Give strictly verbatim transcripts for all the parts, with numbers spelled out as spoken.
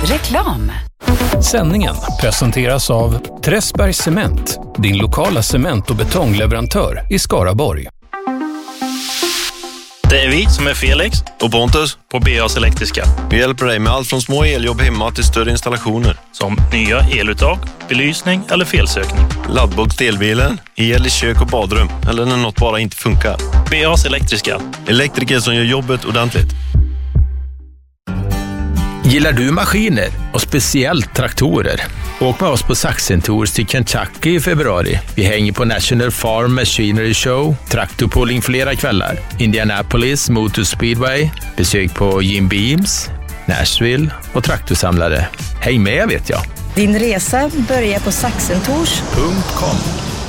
Reklam. Sändningen presenteras av Träsbergs Cement, din lokala cement- och betongleverantör i Skaraborg. Det är vi som är Felix och Pontus på B A's Elektriska. Vi hjälper dig med allt från små eljobb hemma till större installationer. Som nya eluttag, belysning eller felsökning. Laddbox till elbilen, el i kök och badrum eller när något bara inte funkar. B A's Elektriska. Elektriker som gör jobbet ordentligt. Gillar du maskiner och speciellt traktorer? Åk med oss på Saxen Tours till Kentucky i februari. Vi hänger på National Farm Machinery Show, traktorpulling flera kvällar, Indianapolis Motor Speedway, besök på Jim Beams, Nashville och traktorsamlare. Häng med vet jag. Din resa börjar på saxentours punkt com.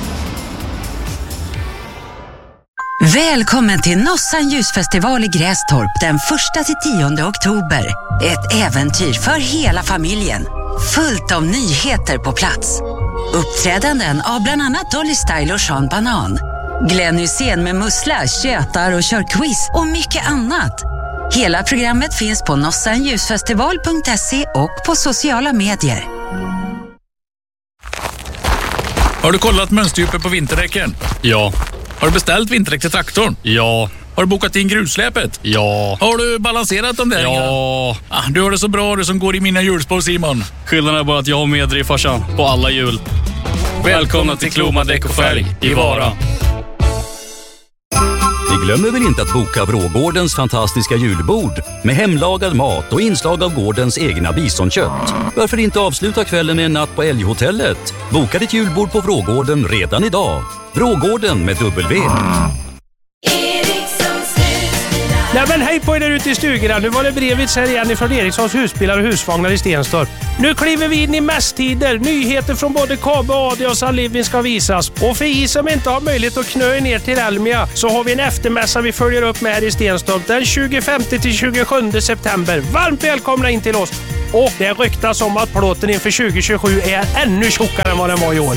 Välkommen till Nossan ljusfestival i Grästorp den första till tionde oktober. Ett äventyr för hela familjen. Fullt av nyheter på plats. Uppträdanden av bland annat Dolly Style och Sean Banan. Glenn Hussein med mussla, tjötar och kör quiz och mycket annat. Hela programmet finns på nossan ljusfestival punkt se och på sociala medier. Har du kollat mönsterdjupet på vinterdäcken? Ja. Har du beställt vinterdäck till traktorn? Ja. Har du bokat in grusläpet? Ja. Har du balanserat dem där? Ja. Ah, du har det så bra, du som går i mina hjulspår, Simon. Skillnaden är bara att jag har medriv farsan på alla hjul. Välkomna till Kloma Däck och Färg i Vara. Ni glömmer väl inte att boka Vrågårdens fantastiska julbord med hemlagad mat och inslag av gårdens egna bisonkött. Varför inte avsluta kvällen med en natt på Älghotellet? Boka ditt julbord på Vrågården redan idag. Vrågården med W. Nej men hej på er där ute i stugorna. Nu var det Brevits här igen ifrån Erikssons husbilar och husvagnar i Stenstorp. Nu kliver vi in i mässtider. Nyheter från både K B, A D och Sun Living ska visas. Och för er som inte har möjlighet att knö ner till Elmia så har vi en eftermässa vi följer upp med här i Stenstorp den tjugofemte till tjugosjunde september. Varmt välkomna in till oss. Och det ryktas om att plåten inför tjugo tjugosju är ännu tjockare än vad den var i år.